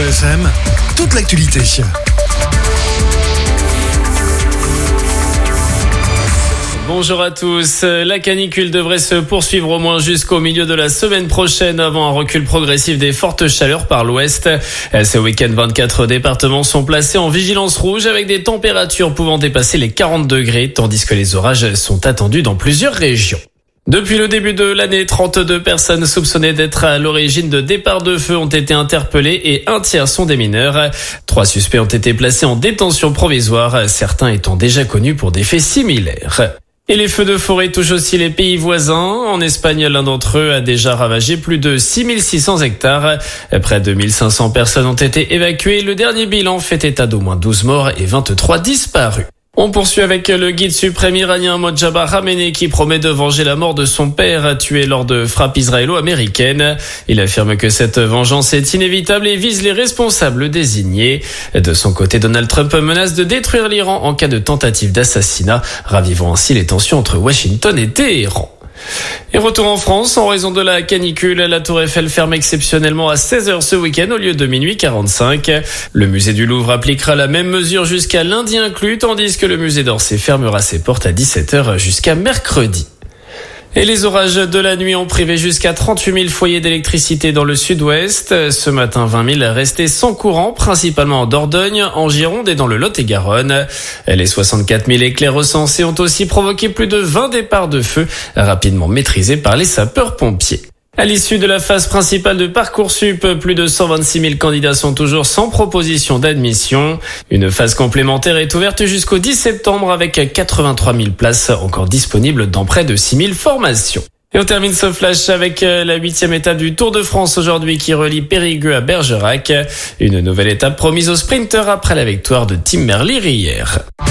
Vivre FM, toute l'actualité. Bonjour à tous. La canicule devrait se poursuivre au moins jusqu'au milieu de la semaine prochaine avant un recul progressif des fortes chaleurs par l'ouest. Ce week-end, 24 départements sont placés en vigilance rouge avec des températures pouvant dépasser les 40 degrés, tandis que les orages sont attendus dans plusieurs régions. Depuis le début de l'année, 32 personnes soupçonnées d'être à l'origine de départs de feu ont été interpellées et un tiers sont des mineurs. 3 suspects ont été placés en détention provisoire, certains étant déjà connus pour des faits similaires. Et les feux de forêt touchent aussi les pays voisins. En Espagne, l'un d'entre eux a déjà ravagé plus de 6600 hectares. Près de 1500 personnes ont été évacuées. Le dernier bilan fait état d'au moins 12 morts et 23 disparus. On poursuit avec le guide suprême iranien Mojtaba Khamenei qui promet de venger la mort de son père tué lors de frappes israélo-américaines. Il affirme que cette vengeance est inévitable et vise les responsables désignés. De son côté, Donald Trump menace de détruire l'Iran en cas de tentative d'assassinat, ravivant ainsi les tensions entre Washington et Téhéran. Et retour en France, en raison de la canicule, la Tour Eiffel ferme exceptionnellement à 16h ce week-end au lieu de minuit 45. Le musée du Louvre appliquera la même mesure jusqu'à lundi inclus, tandis que le musée d'Orsay fermera ses portes à 17h jusqu'à mercredi. Et les orages de la nuit ont privé jusqu'à 38 000 foyers d'électricité dans le sud-ouest. Ce matin, 20 000 restaient sans courant, principalement en Dordogne, en Gironde et dans le Lot-et-Garonne. Les 64 000 éclairs recensés ont aussi provoqué plus de 20 départs de feu, rapidement maîtrisés par les sapeurs-pompiers. À l'issue de la phase principale de Parcoursup, plus de 126 000 candidats sont toujours sans proposition d'admission. Une phase complémentaire est ouverte jusqu'au 10 septembre avec 83 000 places encore disponibles dans près de 6 000 formations. Et on termine ce flash avec la 8e étape du Tour de France aujourd'hui qui relie Périgueux à Bergerac. Une nouvelle étape promise aux sprinteurs après la victoire de Tim Merlier hier.